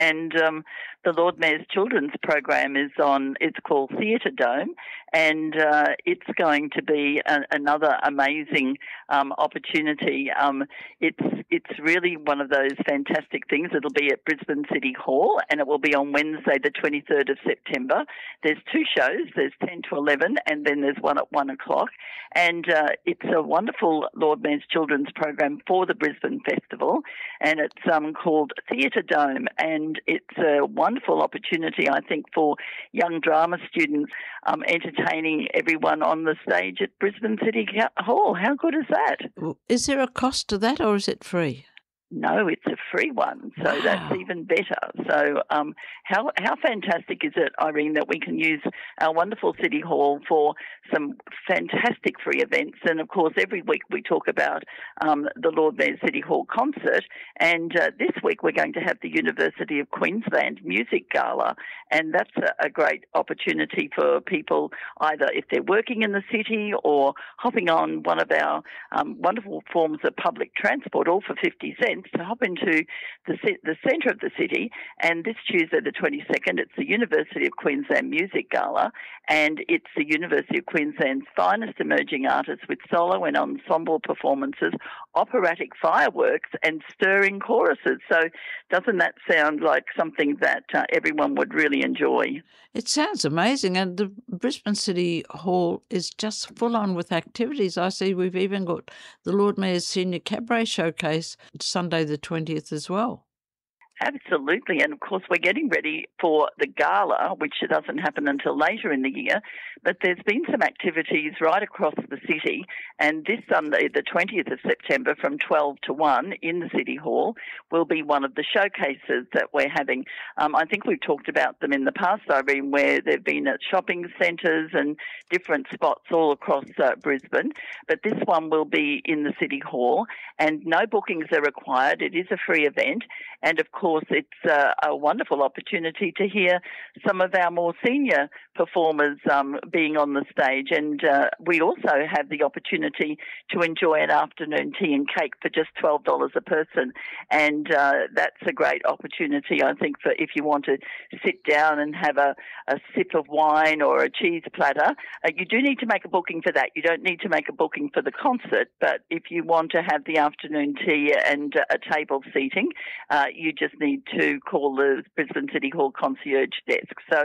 and the Lord Mayor's children's program is on. It's called Theatre Dome, and it's going to be another amazing opportunity. It's really one of those fantastic things. It'll be at Brisbane City Hall, and it will be on Wednesday, the 23rd of September. There's two shows. There's 10 to 11, and then there's one at 1 o'clock. And it's a wonderful Lord Mayor's children's program for the Brisbane Festival, and it's called Theatre Dome, and it's a wonderful opportunity, I think, for young drama students, entertaining everyone on the stage at Brisbane City Hall. How good is that? Is there a cost to that, or is it free? No, it's a free one, so that's even better. So how fantastic is it, Irene, that we can use our wonderful City Hall for some fantastic free events? And, of course, every week we talk about the Lord Mayor City Hall concert, and this week we're going to have the University of Queensland Music Gala, and that's a great opportunity for people, either if they're working in the city or hopping on one of our wonderful forms of public transport, all for 50 cents, to hop into the centre of the city. And this Tuesday, the 22nd, it's the University of Queensland Music Gala, and it's the University of Queensland's finest emerging artists with solo and ensemble performances, operatic fireworks and stirring choruses. So doesn't that sound like something that everyone would really enjoy? It sounds amazing, and the Brisbane City Hall is just full on with activities. I see we've even got the Lord Mayor's Senior Cabaret Showcase Sunday the 20th as well. Absolutely, and of course we're getting ready for the gala, which doesn't happen until later in the year, but there's been some activities right across the city, and this Sunday, the 20th of September, from 12 to 1 in the City Hall, will be one of the showcases that we're having. I think we've talked about them in the past, Irene, where they've been at shopping centres and different spots all across Brisbane, but this one will be in the City Hall, and no bookings are required. It is a free event, and of course it's a wonderful opportunity to hear some of our more senior performers being on the stage, and we also have the opportunity to enjoy an afternoon tea and cake for just $12 a person, and that's a great opportunity, I think, for if you want to sit down and have a sip of wine or a cheese platter. You do need to make a booking for that. You don't need to make a booking for the concert, but if you want to have the afternoon tea and a table seating, you just need to call the Brisbane City Hall concierge desk. So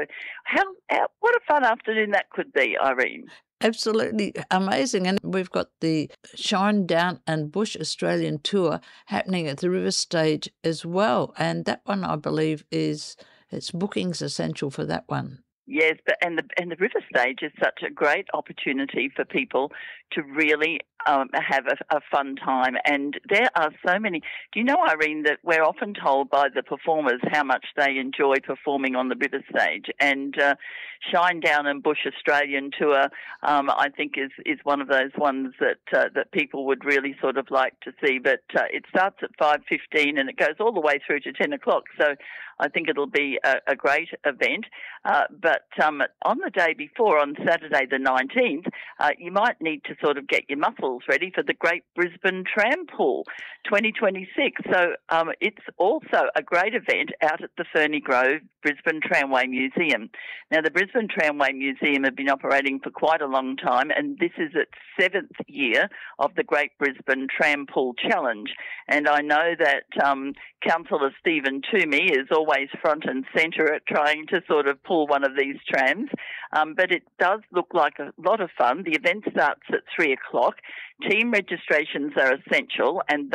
what a fun afternoon that could be, Irene. Absolutely amazing. And we've got the Shine Down and Bush Australian tour happening at the River Stage as well. And that one, I believe, it's bookings essential for that one. Yes, and the River Stage is such a great opportunity for people to really have a fun time. And there are so many. Do you know, Irene, that we're often told by the performers how much they enjoy performing on the River Stage? And Shine Down and Bush Australian Tour, I think, is one of those ones that people would really sort of like to see. But it starts at 5:15 and it goes all the way through to 10 o'clock. So I think it'll be a great event. But on the day before, on Saturday the 19th, you might need to sort of get your muscles ready for the Great Brisbane Tram Pull 2026. So it's also a great event out at the Ferny Grove Brisbane Tramway Museum. Now, the Brisbane Tramway Museum have been operating for quite a long time, and this is its 7th year of the Great Brisbane Tram Pull Challenge. And I know that Councillor Stephen Toomey is always front and centre at trying to sort of pull one of these trams, but it does look like a lot of fun. The event starts at 3 o'clock. Team registrations are essential, and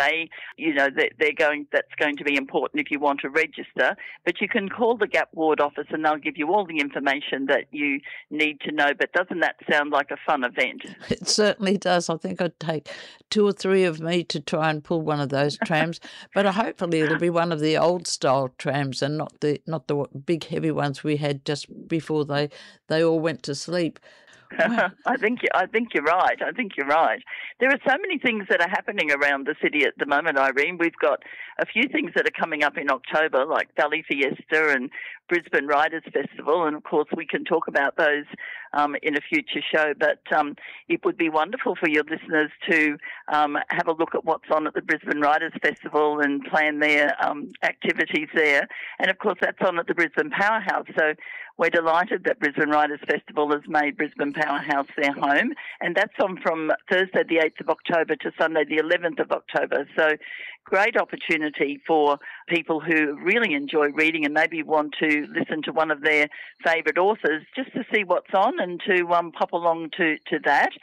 that's going to be important if you want to register. But you can call the Gap Ward office and they'll give you all the information that you need to know. But doesn't that sound like a fun event? It certainly does. I think I'd take 2 or 3 of me to try and pull one of those trams. But hopefully it'll be one of the old style trams and not the big heavy ones we had just before they all went to sleep. Wow. I think you're right. There are so many things that are happening around the city at the moment, Irene. We've got a few things that are coming up in October, like Valley Fiesta and Brisbane Riders Festival, and of course we can talk about those in a future show. But it would be wonderful for your listeners to have a look at what's on at the Brisbane Writers Festival and plan their activities there. And, of course, that's on at the Brisbane Powerhouse. So we're delighted that Brisbane Writers Festival has made Brisbane Powerhouse their home, and that's on from Thursday the 8th of October to Sunday the 11th of October. So great opportunity for people who really enjoy reading and maybe want to listen to one of their favourite authors just to see what's on and to pop along to that.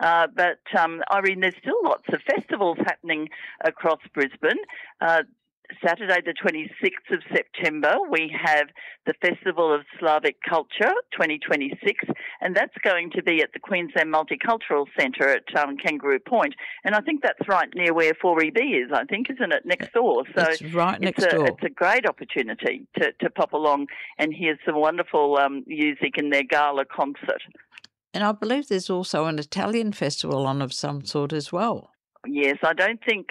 But Irene, there's still lots of festivals happening across Brisbane. Saturday the 26th of September, we have the Festival of Slavic Culture 2026, and that's going to be at the Queensland Multicultural Centre at Kangaroo Point. And I think that's right near where 4EB is, I think, isn't it, next door? So it's right next door. It's a great opportunity to pop along and hear some wonderful music in their gala concert. And I believe there's also an Italian festival on of some sort as well. Yes, I don't think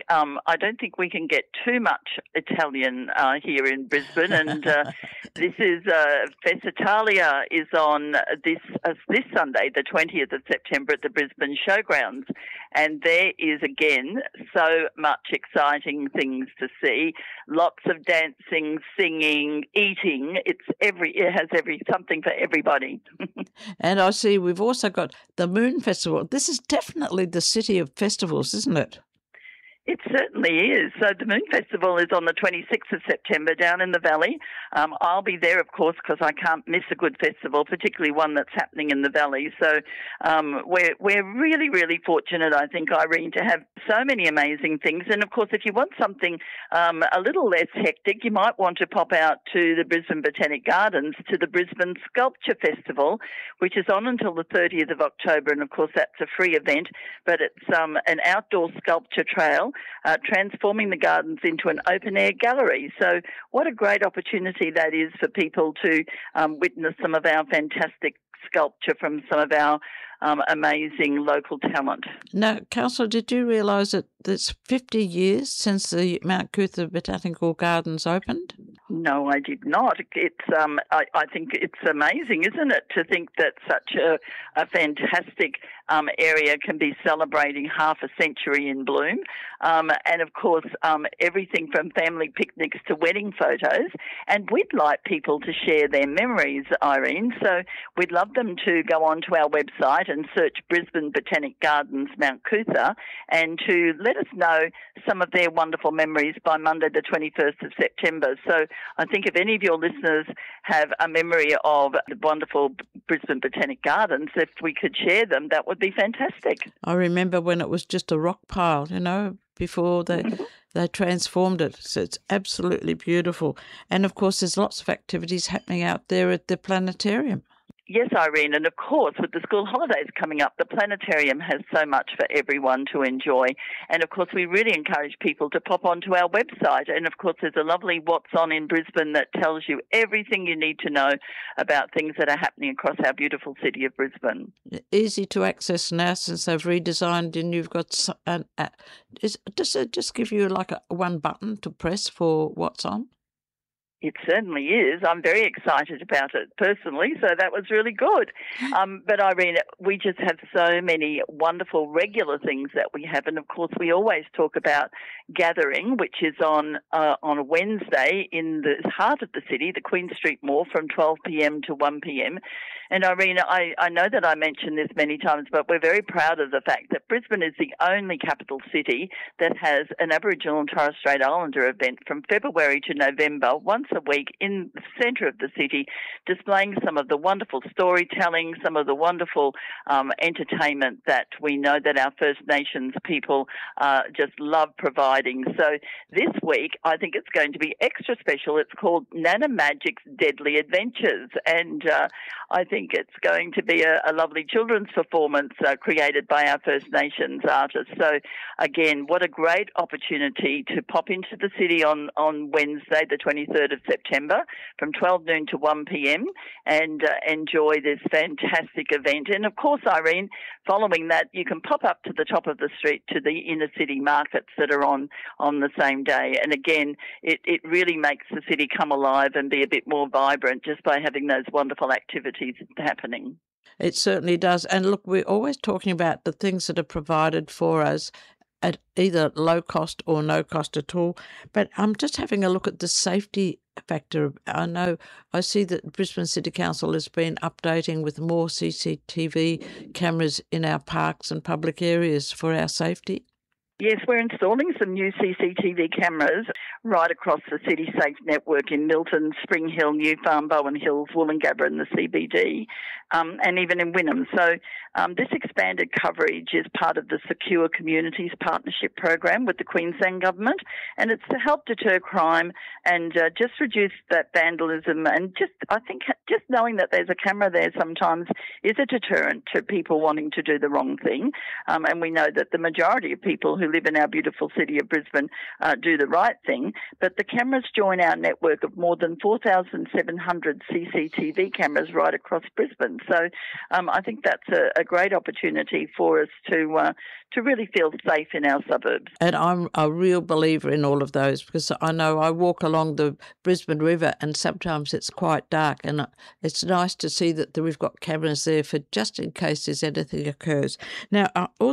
we can get too much Italian here in Brisbane, and this is Festa Italia is on this Sunday, the 20th of September, at the Brisbane Showgrounds, and there is again so much exciting things to see. Lots of dancing, singing, eating. It has something for everybody. And I see we've also got the Moon Festival. This is definitely the city of festivals, isn't it? It certainly is. So the Moon Festival is on the 26th of September down in the Valley. I'll be there, of course, because I can't miss a good festival, particularly one that's happening in the Valley. So we're really, really fortunate, I think, Irene, to have so many amazing things. And, of course, if you want something a little less hectic, you might want to pop out to the Brisbane Botanic Gardens to the Brisbane Sculpture Festival, which is on until the 30th of October. And, of course, that's a free event, but it's an outdoor sculpture trail transforming the gardens into an open-air gallery. So what a great opportunity that is for people to witness some of our fantastic sculpture from some of our amazing local talent. Now, Councillor, did you realise that it's 50 years since the Mount Coot-tha Botanical Gardens opened? No, I did not. It's I think it's amazing, isn't it, to think that such a fantastic area can be celebrating half a century in bloom. And, of course, everything from family picnics to wedding photos. And we'd like people to share their memories, Irene. So we'd love them to go onto our website and search Brisbane Botanic Gardens Mount Coot-tha and to let us know some of their wonderful memories by Monday the 21st of September. So I think if any of your listeners have a memory of the wonderful Brisbane Botanic Gardens, if we could share them, that would be fantastic. I remember when it was just a rock pile, before they transformed it. So it's absolutely beautiful. And, of course, there's lots of activities happening out there at the planetarium. Yes, Irene, and of course, with the school holidays coming up, the planetarium has so much for everyone to enjoy. And of course, we really encourage people to pop onto our website. And of course, there's a lovely What's On in Brisbane that tells you everything you need to know about things that are happening across our beautiful city of Brisbane. Easy to access now since they've redesigned, and you've got does it just give you like one button to press for What's On? It certainly is. I'm very excited about it personally, so that was really good. But Irene, we just have so many wonderful regular things that we have, and of course we always talk about Gathering, which is on a Wednesday in the heart of the city, the Queen Street Mall, from 12 p.m. to 1 p.m. And Irene, I know that I mentioned this many times, but we're very proud of the fact that Brisbane is the only capital city that has an Aboriginal and Torres Strait Islander event from February to November, once a week in the centre of the city, displaying some of the wonderful storytelling, some of the wonderful entertainment that we know that our First Nations people just love providing. So this week, I think it's going to be extra special. It's called Nana Magic's Deadly Adventures, and I think it's going to be a lovely children's performance created by our First Nations artists. So again, what a great opportunity to pop into the city on Wednesday, the 23rd of September, from 12 noon to 1 p.m. and enjoy this fantastic event. And of course, Irene, following that, you can pop up to the top of the street to the inner city markets that are on the same day. And again, it really makes the city come alive and be a bit more vibrant just by having those wonderful activities happening. It certainly does. And look, we're always talking about the things that are provided for us at either low cost or no cost at all. But I'm just having a look at the safety factor. I see that Brisbane City Council has been updating with more CCTV cameras in our parks and public areas for our safety. Yes, we're installing some new CCTV cameras right across the City Safe network in Milton, Spring Hill, New Farm, Bowen Hills, Woolloongabba and the CBD, and even in Wynnum. So this expanded coverage is part of the Secure Communities Partnership Program with the Queensland Government, and it's to help deter crime and just reduce that vandalism. And I think just knowing that there's a camera there sometimes is a deterrent to people wanting to do the wrong thing. And we know that the majority of people who live in our beautiful city of Brisbane do the right thing, but the cameras join our network of more than 4,700 CCTV cameras right across Brisbane. So I think that's a great opportunity for us to really feel safe in our suburbs. And I'm a real believer in all of those, because I know I walk along the Brisbane River and sometimes it's quite dark, and it's nice to see that we've got cameras there for just in case there's anything occurs. Now,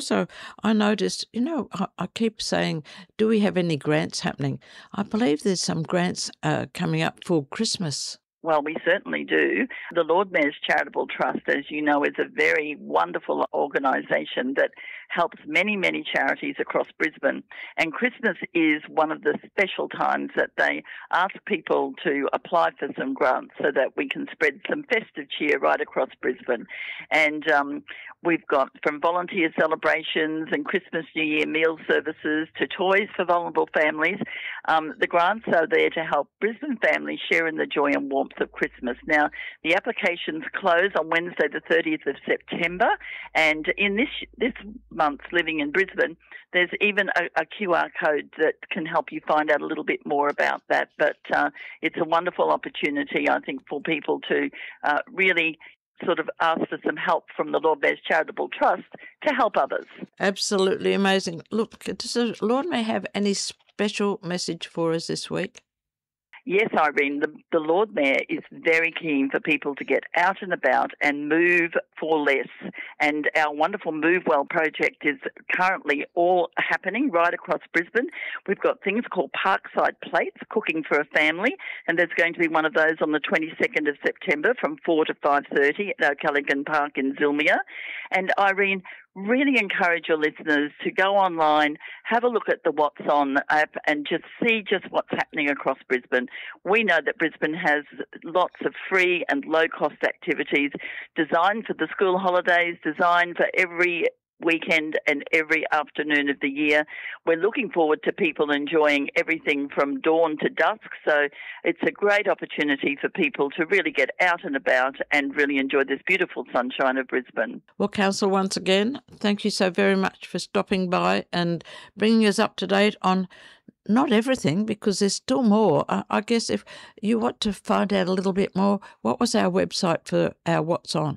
I noticed, I keep saying, do we have any grants happening? I believe there's some grants coming up for Christmas. Well, we certainly do. The Lord Mayor's Charitable Trust, as you know, is a very wonderful organisation that helps many, many charities across Brisbane. And Christmas is one of the special times that they ask people to apply for some grants so that we can spread some festive cheer right across Brisbane. And we've got from volunteer celebrations and Christmas, New Year meal services to toys for vulnerable families. The grants are there to help Brisbane families share in the joy and warmth of Christmas. Now, the applications close on Wednesday the 30th of September, and in this month living in Brisbane, there's even a QR code that can help you find out a little bit more about that. But it's a wonderful opportunity, I think, for people to really sort of ask for some help from the Lord Mayor's Charitable Trust to help others. Absolutely amazing. Look, does the Lord Mayor have any special message for us this week? Yes, Irene, the Lord Mayor is very keen for people to get out and about and move for less. And our wonderful Move Well project is currently all happening right across Brisbane. We've got things called Parkside Plates, cooking for a family, and there's going to be one of those on the 22nd of September from 4 to 5:30 at O'Callaghan Park in Zilmia. And Irene, really encourage your listeners to go online, have a look at the What's On app and just see just what's happening across Brisbane. We know that Brisbane has lots of free and low-cost activities designed for the school holidays, designed for every weekend and every afternoon of the year. We're looking forward to people enjoying everything from dawn to dusk, so it's a great opportunity for people to really get out and about and really enjoy this beautiful sunshine of Brisbane. Well, Council, once again, thank you so very much for stopping by and bringing us up to date on not everything, because there's still more. I guess if you want to find out a little bit more, what was our website for our What's On?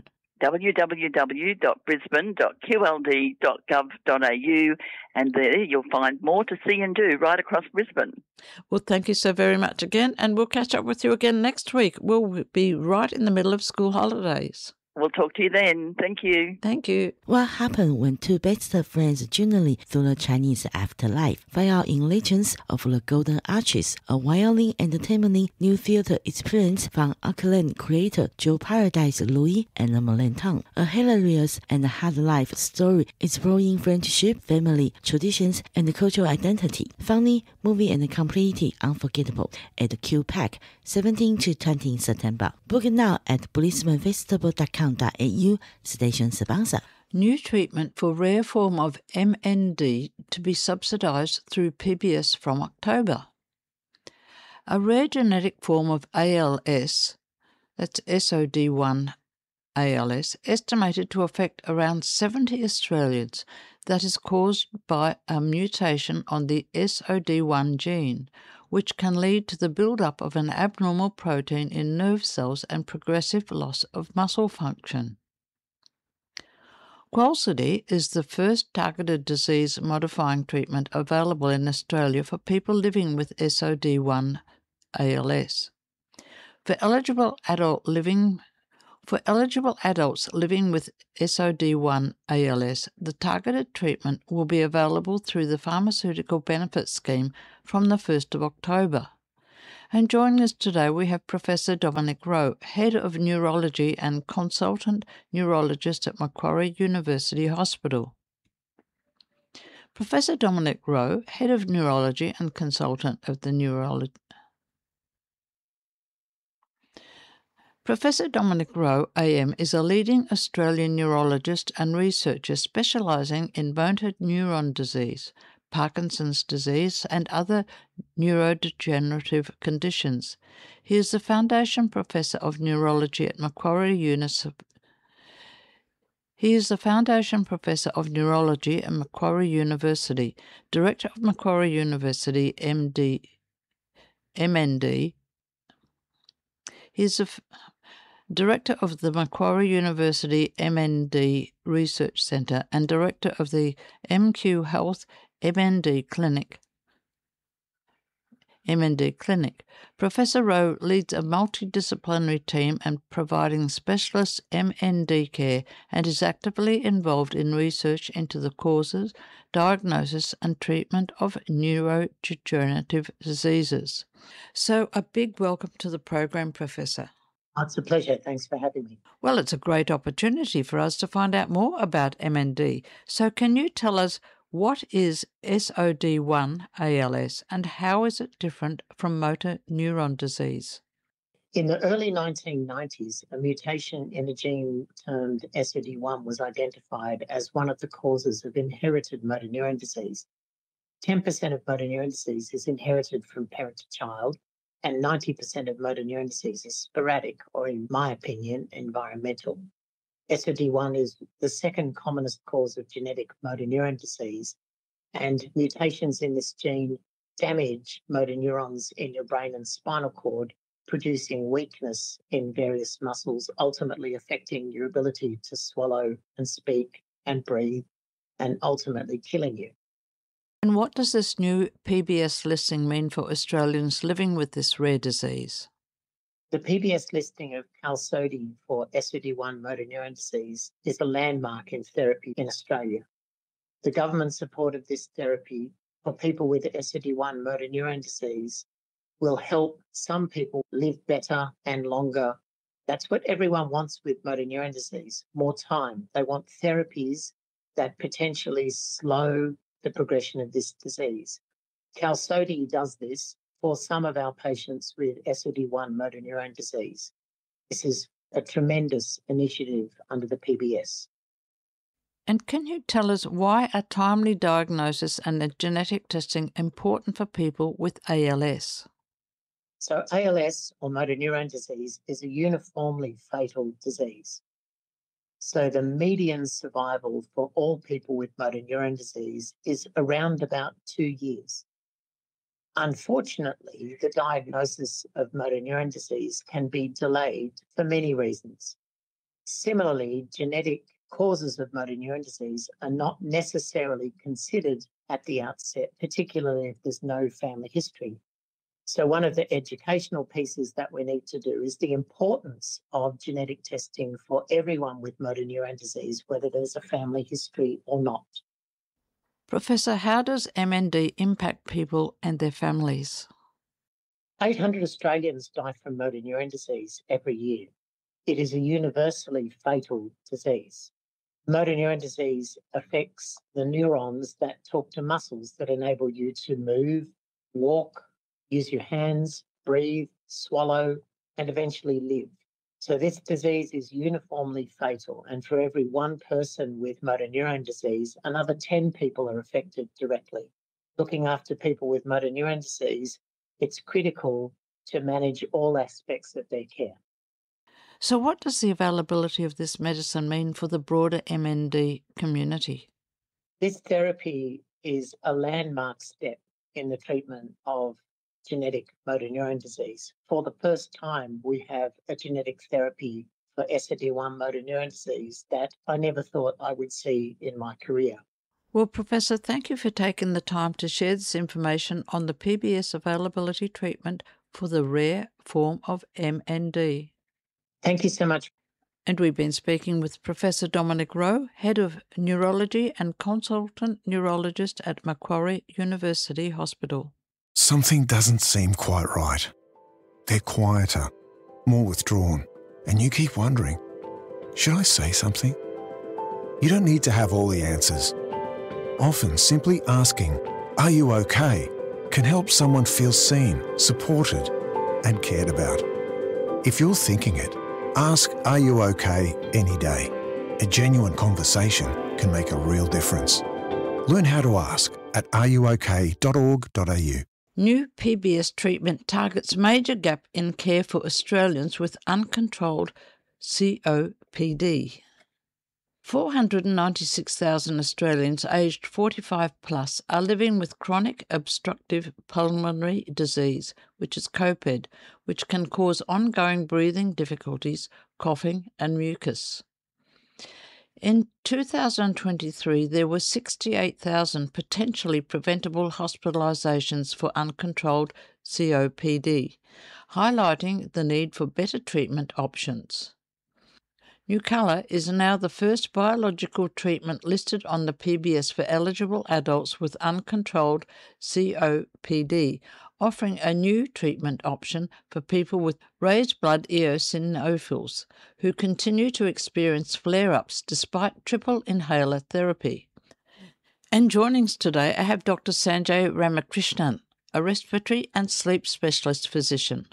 www.brisbane.qld.gov.au, and there you'll find more to see and do right across Brisbane. Well, thank you so very much again, and we'll catch up with you again next week. We'll be right in the middle of school holidays. We'll talk to you then. Thank you. Thank you. What happened when two best friends journey through the Chinese afterlife? Find out in Legends of the Golden Arches, a wildly entertaining new theater experience from acclaimed creator Joe Paradise Louis and Melan Tang. A hilarious and hard life story exploring friendship, family, traditions, and cultural identity. Funny, movie, and completely unforgettable at the QPAC, 17 to 20 September. Book now at brisbanefestival.com.au, station sponsor. New treatment for rare form of MND to be subsidised through PBS from October. A rare genetic form of ALS, that's SOD1 ALS, estimated to affect around 70 Australians, that is caused by a mutation on the SOD1 gene, which can lead to the build-up of an abnormal protein in nerve cells and progressive loss of muscle function. Qalsody is the first targeted disease-modifying treatment available in Australia for people living with SOD1 ALS. For eligible adult living For eligible adults living with SOD1 ALS, the targeted treatment will be available through the Pharmaceutical Benefits Scheme from the 1st of October. And joining us today, we have Professor Dominic Rowe, Head of Neurology and Consultant Neurologist at Macquarie University Hospital. Professor Dominic Rowe, Head of Neurology and Consultant of the Neurology. Professor Dominic Rowe, AM, is a leading Australian neurologist and researcher specialising in motor neuron disease, Parkinson's disease, and other neurodegenerative conditions. He is the Foundation Professor of Neurology at Macquarie University. He is the Foundation Professor of Neurology at Macquarie University, Director of Macquarie University MND. He is the Director of the Macquarie University MND Research Centre and Director of the MQ Health MND Clinic. Professor Rowe leads a multidisciplinary team and providing specialist MND care and is actively involved in research into the causes, diagnosis and treatment of neurodegenerative diseases. So a big welcome to the program, Professor. It's a pleasure. Thanks for having me. Well, it's a great opportunity for us to find out more about MND. So can you tell us what is SOD1 ALS and how is it different from motor neuron disease? In the early 1990s, a mutation in a gene termed SOD1 was identified as one of the causes of inherited motor neuron disease. 10% of motor neuron disease is inherited from parent to child, and 90% of motor neuron disease is sporadic, or in my opinion, environmental. SOD1 is the second commonest cause of genetic motor neuron disease, and mutations in this gene damage motor neurons in your brain and spinal cord, producing weakness in various muscles, ultimately affecting your ability to swallow and speak and breathe, and ultimately killing you. And what does this new PBS listing mean for Australians living with this rare disease? The PBS listing of Qalsody for SOD1 motor neuron disease is a landmark in therapy in Australia. The government support of this therapy for people with SOD1 motor neuron disease will help some people live better and longer. That's what everyone wants with motor neuron disease, more time. They want therapies that potentially slow the progression of this disease. Qalsody does this for some of our patients with SOD1 motor neuron disease. This is a tremendous initiative under the PBS. And can you tell us why are timely diagnosis and genetic testing important for people with ALS? So ALS, or motor neuron disease, is a uniformly fatal disease. So the median survival for all people with motor neuron disease is around about 2 years. Unfortunately, the diagnosis of motor neuron disease can be delayed for many reasons. Similarly, genetic causes of motor neuron disease are not necessarily considered at the outset, particularly if there's no family history. So one of the educational pieces that we need to do is the importance of genetic testing for everyone with motor neuron disease, whether there's a family history or not. Professor, how does MND impact people and their families? 800 Australians die from motor neuron disease every year. It is a universally fatal disease. Motor neuron disease affects the neurons that talk to muscles that enable you to move, walk, use your hands, breathe, swallow, and eventually live. So this disease is uniformly fatal, and for every one person with motor neuron disease, another 10 people are affected directly. Looking after people with motor neuron disease, it's critical to manage all aspects of their care. So what does the availability of this medicine mean for the broader MND community? This therapy is a landmark step in the treatment of genetic motor neuron disease. For the first time, we have a genetic therapy for SOD1 motor neuron disease that I never thought I would see in my career. Well, Professor, thank you for taking the time to share this information on the PBS availability treatment for the rare form of MND. Thank you so much. And we've been speaking with Professor Dominic Rowe, Head of Neurology and Consultant Neurologist at Macquarie University Hospital. Something doesn't seem quite right. They're quieter, more withdrawn, and you keep wondering, should I say something? You don't need to have all the answers. Often simply asking, "Are you okay?" can help someone feel seen, supported, and cared about. If you're thinking it, ask "Are you okay?" any day. A genuine conversation can make a real difference. Learn how to ask at areyouok.org.au. New PBS treatment targets major gap in care for Australians with uncontrolled COPD. 496,000 Australians aged 45 plus are living with chronic obstructive pulmonary disease, which is COPD, which can cause ongoing breathing difficulties, coughing and mucus. In 2023, there were 68,000 potentially preventable hospitalisations for uncontrolled COPD, highlighting the need for better treatment options. Nucala is now the first biological treatment listed on the PBS for eligible adults with uncontrolled COPD, offering a new treatment option for people with raised blood eosinophils who continue to experience flare-ups despite triple inhaler therapy. And joining us today, I have Dr. Sanjay Ramakrishnan, a respiratory and sleep specialist physician.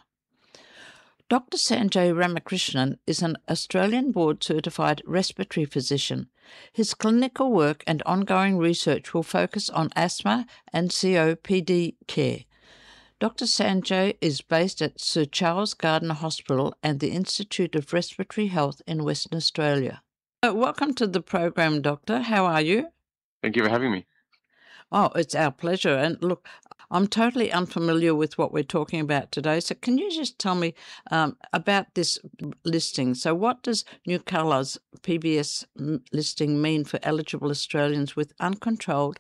Dr. Sanjay Ramakrishnan is an Australian board-certified respiratory physician. His clinical work and ongoing research will focus on asthma and COPD care. Dr. Sanjay is based at Sir Charles Gardner Hospital and the Institute of Respiratory Health in Western Australia. Welcome to the program, Doctor. How are you? Thank you for having me. Oh, it's our pleasure. And look, I'm totally unfamiliar with what we're talking about today. So can you just tell me about this listing? So what does Nucala's PBS listing mean for eligible Australians with uncontrolled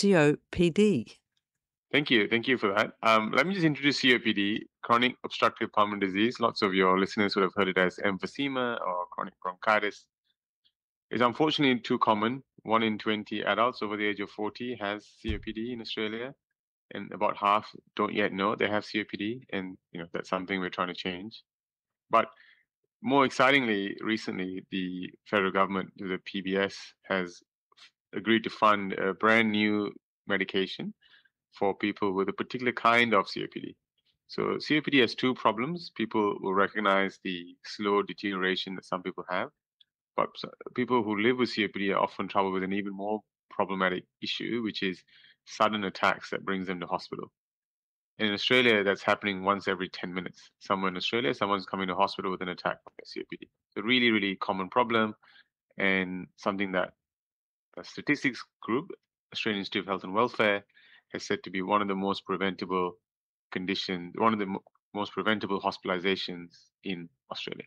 COPD? Thank you. Thank you for that. Let me just introduce COPD, chronic obstructive pulmonary disease. Lots of your listeners would have heard it as emphysema or chronic bronchitis. It's unfortunately too common. 1 in 20 adults over the age of 40 has COPD in Australia, and about half don't yet know they have COPD, and that's something we're trying to change. But more excitingly, recently, the federal government, the PBS, has agreed to fund a brand new medication for people with a particular kind of COPD. So COPD has two problems. People will recognize the slow deterioration that some people have, but people who live with COPD are often troubled with an even more problematic issue, which is sudden attacks that brings them to hospital. And in Australia, that's happening once every 10 minutes. Somewhere in Australia, someone's coming to hospital with an attack of COPD. It's a really, really common problem, and something that the statistics group, Australian Institute of Health and Welfare, has said to be one of the most preventable conditions, one of the most preventable hospitalizations in Australia.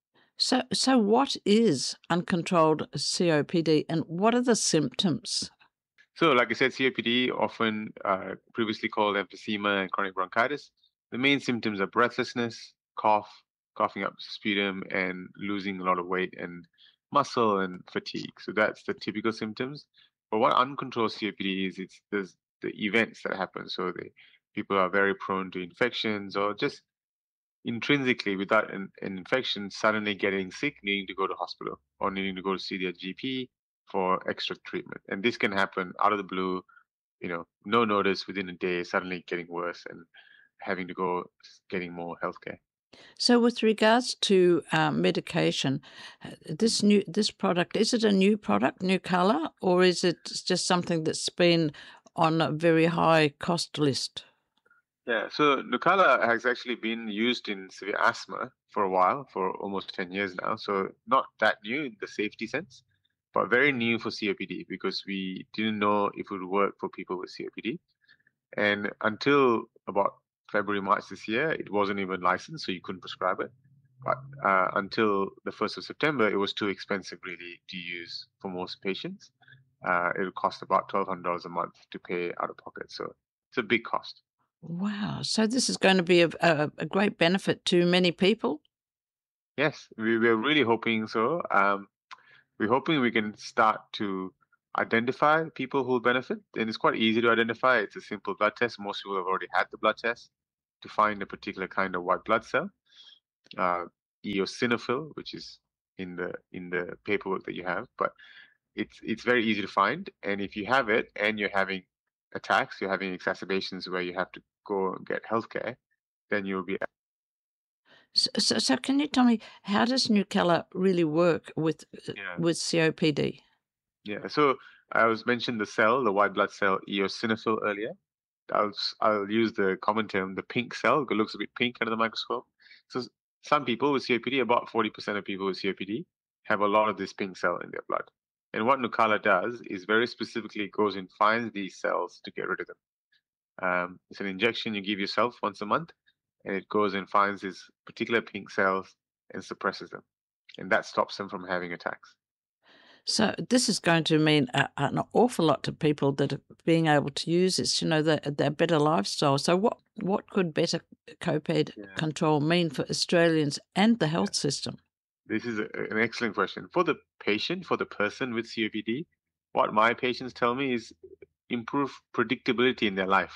So what is uncontrolled COPD and what are the symptoms? So like I said, COPD, often previously called emphysema and chronic bronchitis. The main symptoms are breathlessness, cough, coughing up sputum, and losing a lot of weight and muscle and fatigue. So that's the typical symptoms. But what uncontrolled COPD is, there's the events that happen. So people are very prone to infections, or just intrinsically, without an infection, suddenly getting sick, needing to go to hospital or needing to go to see their GP for extra treatment. And this can happen out of the blue, no notice, within a day, suddenly getting worse and having to go getting more healthcare. So with regards to medication, this product, is it a new product, Nucala, or is it just something that's been on a very high cost list? Yeah, so Nucala has actually been used in severe asthma for a while, for almost 10 years now. So not that new in the safety sense, but very new for COPD, because we didn't know if it would work for people with COPD. And until about February, March this year, it wasn't even licensed, so you couldn't prescribe it. But until the 1st of September, it was too expensive really to use for most patients. It would cost about $1,200 a month to pay out of pocket. So it's a big cost. Wow. So this is going to be a great benefit to many people? Yes, we're really hoping so. We're hoping we can start to identify people who will benefit, and it's quite easy to identify. It's a simple blood test. Most people have already had the blood test to find a particular kind of white blood cell, uh, eosinophil, which is in the paperwork that you have. But it's very easy to find, and if you have it and you're having attacks, you're having exacerbations where you have to go and get healthcare, then you'll be So can you tell me, how does Nucala really work with yeah. COPD? Yeah, so I was mentioned the cell, the white blood cell eosinophil earlier. I'll use the common term, the pink cell. It looks a bit pink under the microscope. So some people with COPD, about 40% of people with COPD, have a lot of this pink cell in their blood. And what Nucala does is very specifically goes and finds these cells to get rid of them. It's an injection you give yourself once a month, and it goes and finds these particular pink cells and suppresses them, and that stops them from having attacks. So this is going to mean an awful lot to people that are being able to use this, their better lifestyle. So what could better COPD control mean for Australians and the health system? This is an excellent question. For the patient, for the person with COPD, what my patients tell me is improve predictability in their life.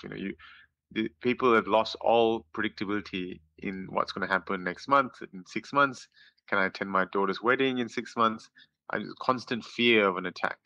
The people have lost all predictability in what's going to happen next month, in 6 months. Can I attend my daughter's wedding in 6 months? Constant fear of an attack.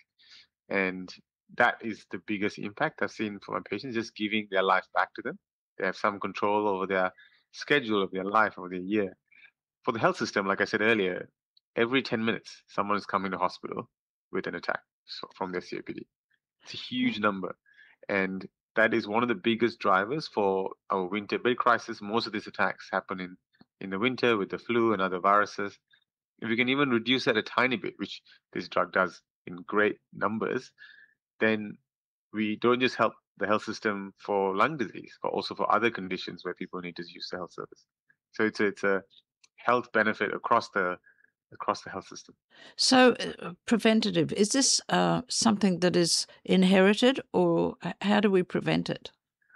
And that is the biggest impact I've seen for my patients, just giving their life back to them. They have some control over their schedule of their life, over their year. For the health system, like I said earlier, every 10 minutes, someone is coming to hospital with an attack from their COPD. It's a huge number. And that is one of the biggest drivers for our winter bed crisis. Most of these attacks happen in the winter with the flu and other viruses. If we can even reduce that a tiny bit, which this drug does in great numbers, then we don't just help the health system for lung disease, but also for other conditions where people need to use the health service. So it's a health benefit across the health system. So preventative, is this something that is inherited, or how do we prevent it?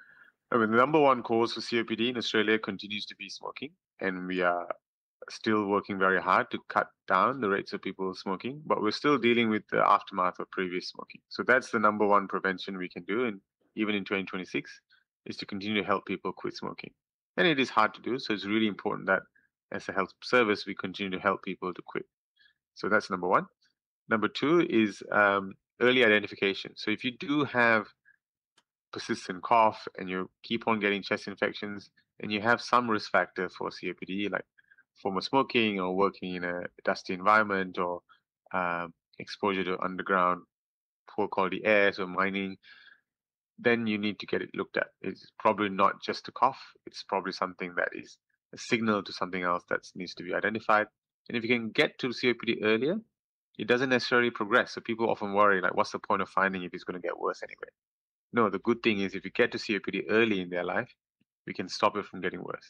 I mean, the number one cause for COPD in Australia continues to be smoking, and we are still working very hard to cut down the rates of people smoking, but we're still dealing with the aftermath of previous smoking. So that's the number one prevention we can do, and even in 2026, is to continue to help people quit smoking. And it is hard to do, so it's really important that as a health service, we continue to help people to quit. So that's number one. Number two is early identification. So if you do have persistent cough and you keep on getting chest infections and you have some risk factor for COPD, like former smoking or working in a dusty environment or exposure to underground poor quality air, so mining, then you need to get it looked at. It's probably not just a cough. It's probably something that is a signal to something else that needs to be identified. And if you can get to COPD earlier, it doesn't necessarily progress. So people often worry, like, what's the point of finding if it's going to get worse anyway? No, the good thing is if you get to COPD early in their life, we can stop it from getting worse.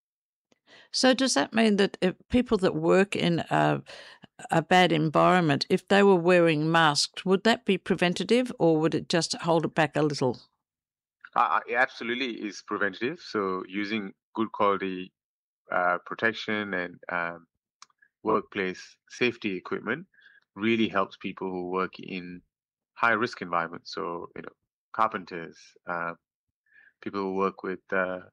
So does that mean that if people that work in a bad environment, if they were wearing masks, would that be preventative, or would it just hold it back a little? It absolutely is preventative. So using good quality protection and workplace safety equipment really helps people who work in high risk environments. So, carpenters, people who work with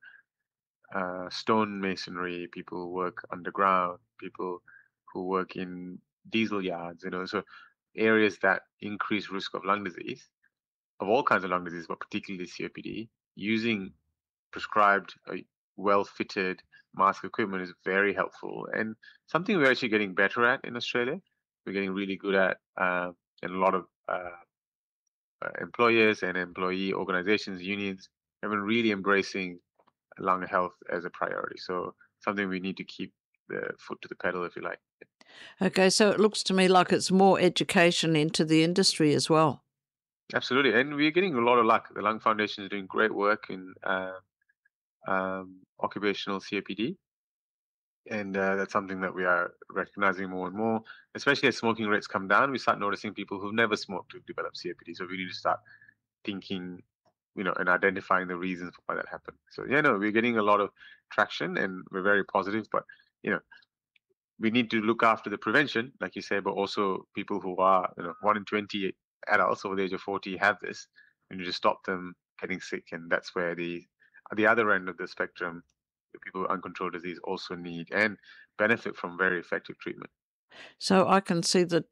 stone masonry, people who work underground, people who work in diesel yards, so areas that increase risk of lung disease, of all kinds of lung disease, but particularly COPD, using prescribed, well-fitted mask equipment is very helpful and something we're actually getting better at in Australia. We're getting really good at, and a lot of employers and employee organizations, unions, have been really embracing lung health as a priority. So something we need to keep the foot to the pedal, if you like. Okay, so it looks to me like it's more education into the industry as well. Absolutely, and we're getting a lot of luck. The Lung Foundation is doing great work in occupational COPD, and that's something that we are recognizing more and more. Especially as smoking rates come down, we start noticing people who've never smoked who develop COPD. So we need to start thinking, and identifying the reasons for why that happened. So we're getting a lot of traction, and we're very positive. But we need to look after the prevention, like you say, but also people who are, 1 in 20 adults over the age of 40 have this. We need to stop them getting sick, and that's where at the other end of the spectrum, the people with uncontrolled disease also need and benefit from very effective treatment. So I can see that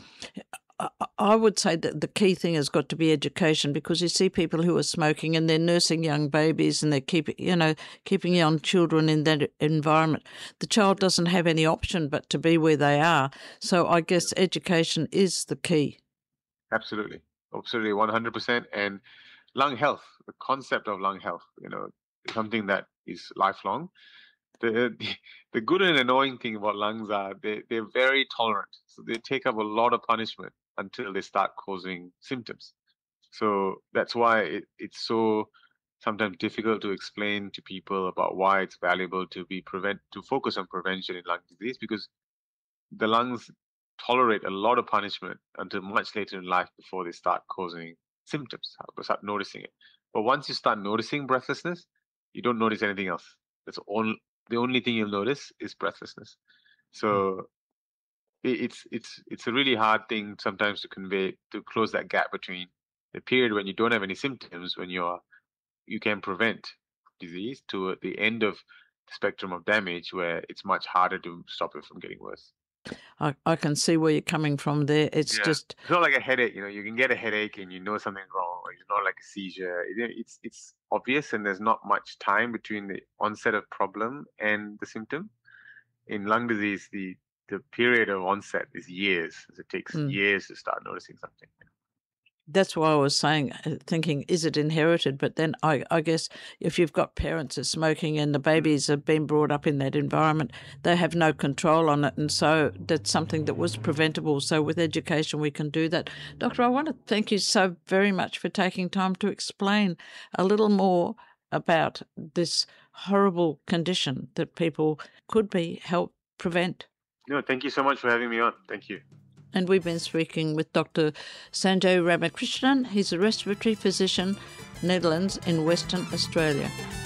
I would say that the key thing has got to be education, because you see people who are smoking and they're nursing young babies and they're keeping young children in that environment. The child doesn't have any option but to be where they are. So I guess education is the key. Absolutely. Absolutely, 100%. And lung health, the concept of lung health, something that is lifelong. The good and annoying thing about lungs are they're very tolerant. So they take up a lot of punishment until they start causing symptoms. So that's why it's so sometimes difficult to explain to people about why it's valuable to focus on prevention in lung disease, because the lungs tolerate a lot of punishment until much later in life before they start causing symptoms, start noticing it. But once you start noticing breathlessness, you don't notice anything else. The only thing you'll notice is breathlessness. So it's a really hard thing sometimes to convey, to close that gap between the period when you don't have any symptoms, when you can prevent disease, to the end of the spectrum of damage where it's much harder to stop it from getting worse. I can see where you're coming from there. It's just... It's not like a headache. You can get a headache and something's wrong, or it's not like a seizure. It's obvious, and there's not much time between the onset of problem and the symptom. In lung disease, the period of onset is years. It takes years to start noticing something. That's why I was thinking, is it inherited? But then I guess if you've got parents that are smoking and the babies have been brought up in that environment, they have no control on it. And so that's something that was preventable. So with education, we can do that. Doctor, I want to thank you so very much for taking time to explain a little more about this horrible condition that people could help prevent. No, thank you so much for having me on. Thank you. And we've been speaking with Dr. Sanjay Ramakrishnan. He's a respiratory physician, Netherlands in Western Australia.